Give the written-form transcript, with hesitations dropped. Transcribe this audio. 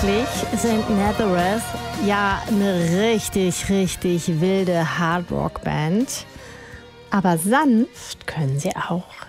Eigentlich sind Nazareth ja eine richtig, richtig wilde Hardrock-Band. Aber sanft können sie auch.